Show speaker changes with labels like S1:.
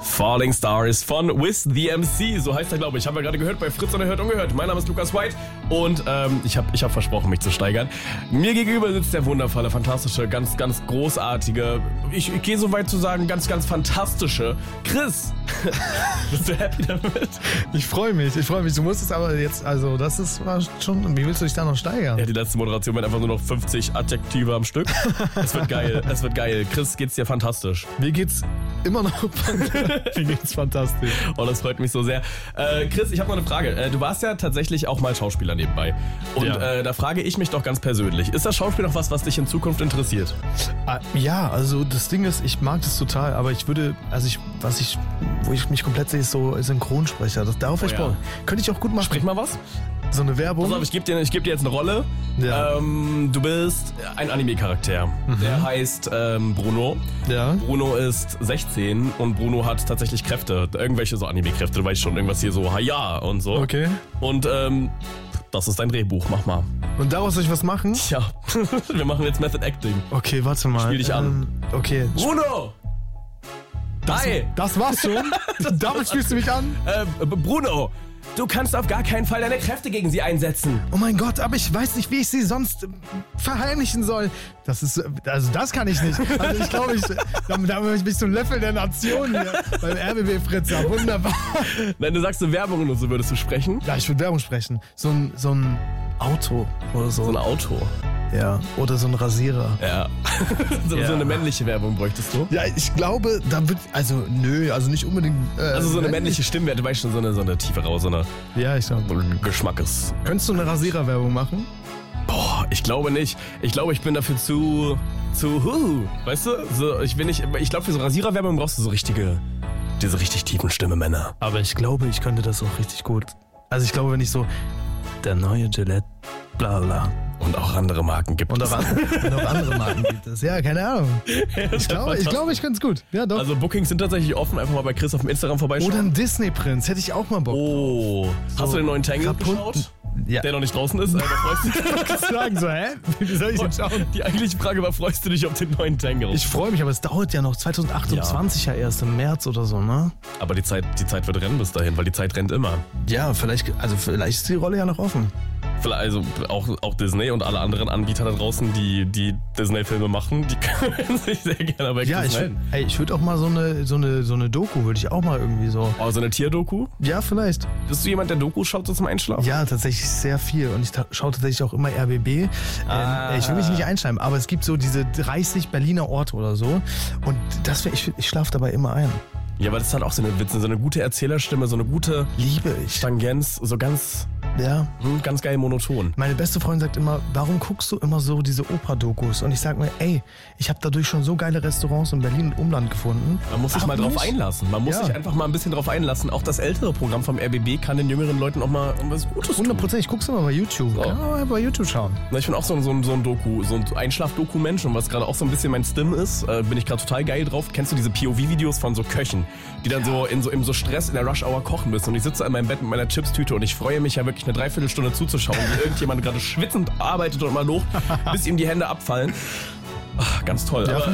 S1: Falling Stars von With the MC, so heißt er, glaube ich. Haben wir gerade gehört bei Fritz Unerhört Ungehört. Mein Name ist Lukas White und ich hab versprochen, mich zu steigern. Mir gegenüber sitzt der wundervolle, fantastische, ganz, ganz großartige, ich gehe so weit zu sagen, ganz, ganz fantastische Chris. Bist du happy damit?
S2: Ich freue mich. Du musst es aber jetzt, also das war schon, wie willst du dich da noch steigern?
S1: Ja, die letzte Moderation wird einfach nur noch 50 Adjektive am Stück. Es wird geil. Chris, geht's dir fantastisch?
S2: Mir geht's immer noch Mir geht's fantastisch.
S1: Oh, das freut mich so sehr. Chris, ich habe noch eine Frage. Du warst ja tatsächlich auch mal Schauspieler nebenbei. Und da frage ich mich doch ganz persönlich, ist das Schauspiel noch was dich in Zukunft interessiert?
S2: Ja, also das Ding ist, ich mag das total, aber ich würde, wo ich mich komplett sehe, ist so Synchronsprecher. Darauf ich Bock. Könnte ich auch gut machen.
S1: Sprich mal was.
S2: So eine Werbung.
S1: Pass auf, ich geb dir jetzt eine Rolle.
S2: Ja.
S1: Du bist ein Anime-Charakter. Der heißt Bruno.
S2: Ja.
S1: Bruno ist 16 und Bruno hat tatsächlich Kräfte. Irgendwelche so Anime-Kräfte. Du weißt schon, irgendwas hier so Haja und so.
S2: Okay.
S1: Und das ist dein Drehbuch. Mach mal.
S2: Und daraus soll ich was machen?
S1: Tja, wir machen jetzt Method Acting.
S2: Okay, warte mal.
S1: Spiel dich an.
S2: Okay.
S1: Bruno! Hi!
S2: Das war's schon? Damit spielst du mich an?
S1: Bruno! Du kannst auf gar keinen Fall deine Kräfte gegen sie einsetzen.
S2: Oh mein Gott, aber ich weiß nicht, wie ich sie sonst verheimlichen soll. Das kann ich nicht. Also ich glaube, damit bin ich so ein Löffel der Nation hier beim RBB Fritzer. Wunderbar.
S1: Nein, du sagst so Werbung und so würdest du sprechen?
S2: Ja, ich würde Werbung sprechen. So ein Auto oder so.
S1: So ein Auto?
S2: Ja, oder so ein Rasierer.
S1: Ja. So eine männliche Werbung bräuchtest du?
S2: Ja, ich glaube, da wird, also nicht unbedingt.
S1: Also so eine männliche Stimme, du weißt schon, so eine tiefe raus,
S2: ja, ich glaube.
S1: So ein Geschmackes.
S2: Könntest du eine Rasierer-Werbung machen?
S1: Boah, ich glaube nicht. Ich glaube, ich bin dafür zu weißt du? So, ich glaube, für so Rasierer-Werbung brauchst du diese richtig tiefen Stimme, Männer.
S2: Aber ich glaube, ich könnte das auch richtig gut. Also ich glaube, wenn ich so, der neue Gillette, bla bla.
S1: Und auch andere Marken gibt es.
S2: Und auch andere Marken gibt es. Ja, keine Ahnung. Ich glaube, ich könnte es gut. Ja, doch.
S1: Also Bookings sind tatsächlich offen. Einfach mal bei Chris auf dem Instagram vorbeischauen.
S2: Oder ein Disney-Prinz. Hätte ich auch mal Bock.
S1: Oh. So, hast du den neuen Tangle geschaut?
S2: Ja.
S1: Der noch nicht draußen ist? Freust du dich?
S2: Sagen so, hä? Wie soll ich denn schauen?
S1: Die eigentliche Frage war, freust du dich auf den neuen Tangle?
S2: Ich freue mich, aber es dauert ja noch 2028 ja erst im März oder so, ne?
S1: Aber die Zeit wird rennen bis dahin, weil die Zeit rennt immer.
S2: Ja, vielleicht ist die Rolle ja noch offen.
S1: Also auch Disney und alle anderen Anbieter da draußen, die Disney-Filme machen, die können sich sehr gerne bei Chris melden.
S2: Ich würde auch mal so eine Doku, würde ich auch mal irgendwie so.
S1: Oh, so eine Tierdoku?
S2: Ja, vielleicht.
S1: Bist du jemand, der Doku schaut so zum Einschlafen?
S2: Ja, tatsächlich sehr viel. Und ich schaue tatsächlich auch immer RBB. Ich will mich nicht einschreiben, aber es gibt so diese 30 Berliner Orte oder so. Und ich schlafe dabei immer ein.
S1: Ja, aber das ist halt auch so eine Witze, so eine gute Erzählerstimme, so eine gute Stangenz, so ganz geil monoton.
S2: Meine beste Freundin sagt immer, warum guckst du immer so diese Oper-Dokus? Und ich sag mir, ich habe dadurch schon so geile Restaurants in Berlin und Umland gefunden.
S1: Man muss sich mal drauf einlassen. Man muss sich einfach mal ein bisschen drauf einlassen. Auch das ältere Programm vom RBB kann den jüngeren Leuten auch mal was Gutes tun.
S2: 100%, ich guck's immer bei YouTube.
S1: So.
S2: Kann man mal bei YouTube schauen.
S1: Na, ich bin auch so ein Doku, so ein Einschlaf-Doku-Mensch. Und was gerade auch so ein bisschen mein Stim ist, bin ich gerade total geil drauf. Kennst du diese POV-Videos von so Köchen, die dann so in so Stress in der Rush-Hour kochen müssen? Und ich sitze in meinem Bett mit meiner Chipstüte und ich freue mich ja wirklich eine Dreiviertelstunde zuzuschauen, wie irgendjemand gerade schwitzend arbeitet und mal hoch, bis ihm die Hände abfallen. Ach, ganz toll.
S2: Ja,
S1: aber